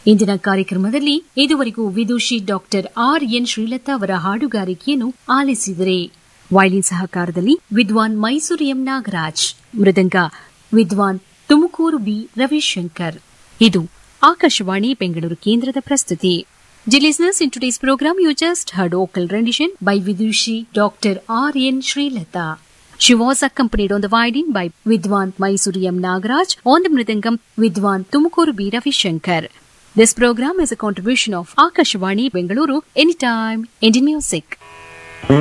ಇಂದಿನ ಕಾರ್ಯಕ್ರಮದಲ್ಲಿ ಇದುವರೆಗೂ ವಿದುಷಿ ಡಾಕ್ಟರ್ ಆರ್.ಎನ್. ಶ್ರೀಲತಾ ಅವರ ಹಾಡುಗಾರಿಕೆಯನ್ನು ಆಲಿಸಿದರೆ. ವಯಲಿನ್ ಸಹಕಾರದಲ್ಲಿ ವಿದ್ವಾನ್ ಮೈಸೂರು ಎಂ. ನಾಗರಾಜ್, ಮೃದಂಗ ವಿದ್ವಾನ್ ತುಮಕೂರು ಬಿ. ರವಿಶಂಕರ್. ಇದು ಆಕಾಶವಾಣಿ ಬೆಂಗಳೂರು ಕೇಂದ್ರದ ಪ್ರಸ್ತುತಿ. Dear listeners, in today's program you just heard vocal rendition by Vidushi Dr. R.N. Srilata. She was accompanied on the violin by Vidwan Mysuru M. Nagaraj, on the mridangam Vidwan Tumukuru B. Ravishankar. This program is a contribution of Akashvani Bengaluru, Anytime Indian Music.